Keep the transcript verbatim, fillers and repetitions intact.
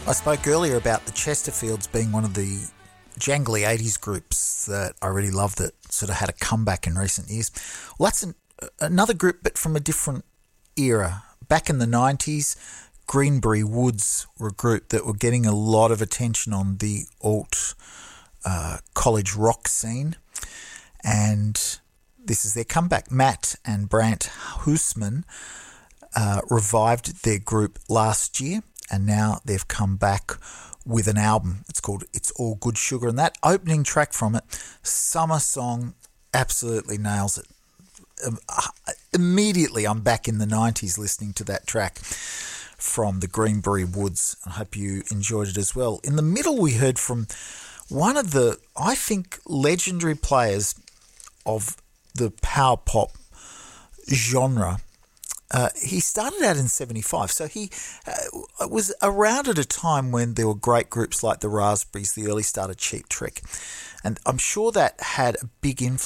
I spoke earlier about the Chesterfields being one of the jangly eighties groups that I really loved that sort of had a comeback in recent years. Well, that's an, another group, but from a different era. Back in the nineties, Greenbury Woods were a group that were getting a lot of attention on the alt uh, college rock scene, and this is their comeback. Matt and Brant Hoosman uh, revived their group last year, and now they've come back with an album. It's called It's All Good Sugar, and that opening track from it, Summer Song, absolutely nails it. Um, immediately I'm back in the nineties listening to that track from the Greenbury Woods. I hope you enjoyed it as well. In the middle we heard from one of the, I think, legendary players of the power pop genre. Uh, he started out in seventy-five, so he uh, was around at a time when there were great groups like the Raspberries, the early start of Cheap Trick, and I'm sure that had a big influence